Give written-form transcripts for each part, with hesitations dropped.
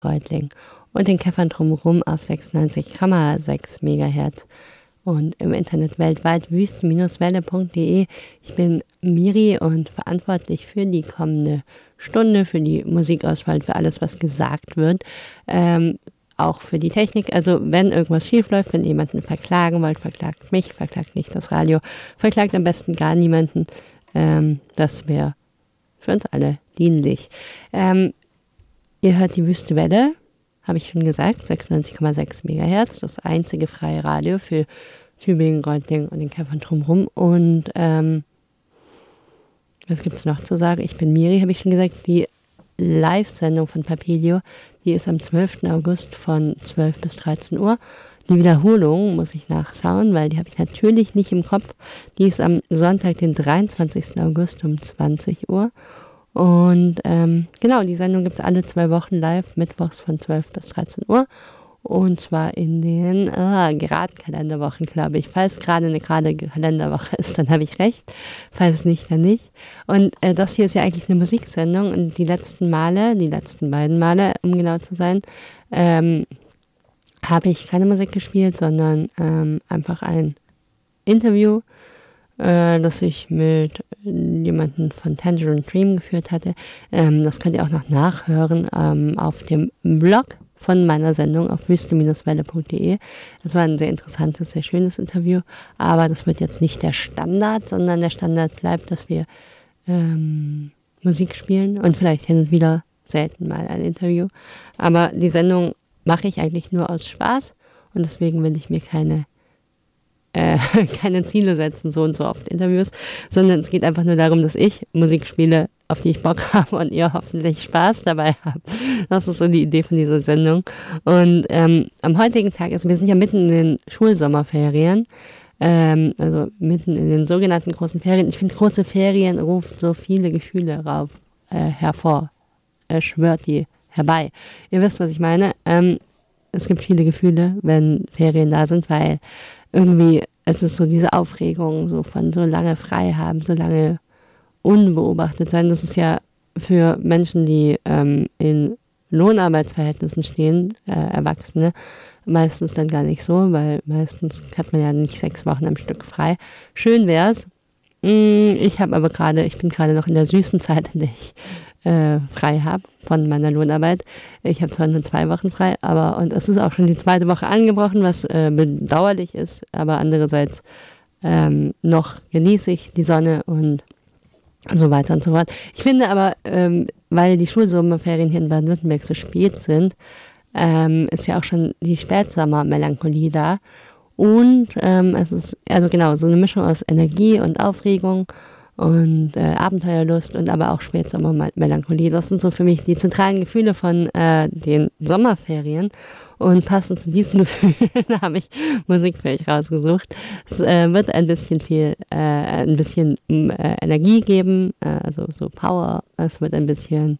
Reutling und den Käffern drumherum auf 96,6 MHz und im Internet weltweit wüste-welle.de. Ich bin Miri und verantwortlich für die kommende Stunde, für die Musikauswahl, für alles, was gesagt wird. Auch für die Technik. Also wenn irgendwas schief läuft, wenn jemanden verklagen wollt, verklagt mich, verklagt nicht das Radio, verklagt am besten gar niemanden. Das wäre für uns alle dienlich. Ihr hört die Wüste Welle, habe ich schon gesagt, 96,6 MHz, das einzige freie Radio für Tübingen, Reutlingen und den Käffern drumherum. Und was gibt es noch zu sagen? Ich bin Miri, habe ich schon gesagt. Die Live-Sendung von Papilio, die ist am 12. August von 12 bis 13 Uhr. Die Wiederholung muss ich nachschauen, weil die habe ich natürlich nicht im Kopf. Die ist am Sonntag, den 23. August um 20 Uhr. Und genau, die Sendung gibt es alle 2 Wochen live, mittwochs von 12 bis 13 Uhr. Und zwar in den geraden Kalenderwochen, glaube ich. Falls gerade eine gerade Kalenderwoche ist, dann habe ich recht. Falls nicht, dann nicht. Und das hier ist ja eigentlich eine Musiksendung. Und die letzten beiden Male, um genau zu sein, habe ich keine Musik gespielt, sondern einfach ein Interview, das ich mit jemandem von Tangerine Dream geführt hatte. Das könnt ihr auch noch nachhören auf dem Blog von meiner Sendung auf wüste-welle.de. Das war ein sehr interessantes, sehr schönes Interview, aber das wird jetzt nicht der Standard, sondern der Standard bleibt, dass wir Musik spielen und vielleicht hin und wieder selten mal ein Interview. Aber die Sendung mache ich eigentlich nur aus Spaß und deswegen will ich mir keine Ziele setzen, so und so oft Interviews, sondern es geht einfach nur darum, dass ich Musik spiele, auf die ich Bock habe und ihr hoffentlich Spaß dabei habt. Das ist so die Idee von dieser Sendung. Und am heutigen Tag, wir sind ja mitten in den Schulsommerferien, also mitten in den sogenannten großen Ferien. Ich finde, große Ferien ruft so viele Gefühle hervor, schwört die herbei. Ihr wisst, was ich meine. Es gibt viele Gefühle, wenn Ferien da sind, weil irgendwie, es ist so diese Aufregung, so von so lange frei haben, so lange unbeobachtet sein. Das ist ja für Menschen, die in Lohnarbeitsverhältnissen stehen, Erwachsene, meistens dann gar nicht so, weil meistens hat man ja nicht 6 Wochen am Stück frei. Schön wär's. Ich bin gerade noch in der süßen Zeit, in der ich frei habe von meiner Lohnarbeit. Ich habe zwar nur 2 Wochen frei, und es ist auch schon die 2. Woche angebrochen, was bedauerlich ist, aber andererseits noch genieße ich die Sonne und so weiter und so fort. Ich finde aber, weil die Schulsommerferien hier in Baden-Württemberg so spät sind, ist ja auch schon die Spätsommermelancholie da. Und es ist also genau so eine Mischung aus Energie und Aufregung und Abenteuerlust und aber auch Spätsommermelancholie. Das sind so für mich die zentralen Gefühle von den Sommerferien. Und passend zu diesen Gefühlen habe ich Musik für euch rausgesucht. Es wird ein bisschen Energie geben, also so Power. Es wird ein bisschen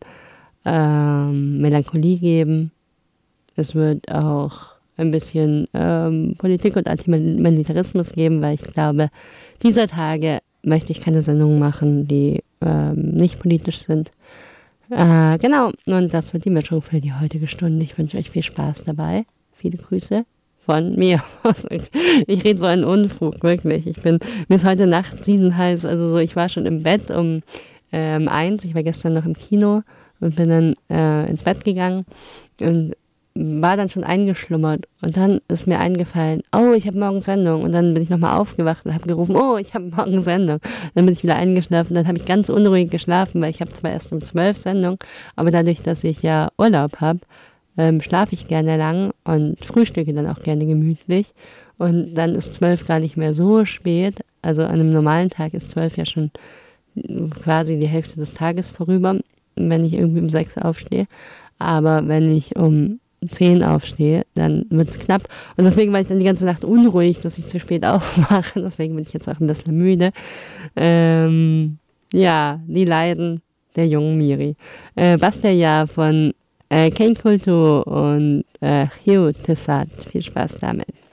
Melancholie geben. Es wird auch ein bisschen Politik und Antimilitarismus geben, weil ich glaube, dieser Tage möchte ich keine Sendungen machen, die nicht politisch sind. Genau, und das wird die Mischung für die heutige Stunde. Ich wünsche euch viel Spaß dabei. Viele Grüße von mir. Ich rede so einen Unfug, wirklich. Mir ist heute Nacht heiß. Also so, ich war schon im Bett um 1. Ich war gestern noch im Kino und bin dann ins Bett gegangen und war dann schon eingeschlummert und dann ist mir eingefallen, oh, ich habe morgen Sendung und dann bin ich nochmal aufgewacht und habe gerufen, oh, ich habe morgen Sendung. Dann bin ich wieder eingeschlafen, dann habe ich ganz unruhig geschlafen, weil ich habe zwar erst um 12 Sendung, aber dadurch, dass ich ja Urlaub habe, schlafe ich gerne lang und frühstücke dann auch gerne gemütlich und dann ist 12 gar nicht mehr so spät, also an einem normalen Tag ist 12 ja schon quasi die Hälfte des Tages vorüber, wenn ich irgendwie um 6 aufstehe, aber wenn ich um 10 aufstehe, dann wird es knapp. Und deswegen war ich dann die ganze Nacht unruhig, dass ich zu spät aufmache. Deswegen bin ich jetzt auch ein bisschen müde. Ja, die Leiden der jungen Miri. Basteljahr von Kane Kultur und Hugh Tessat. Viel Spaß damit.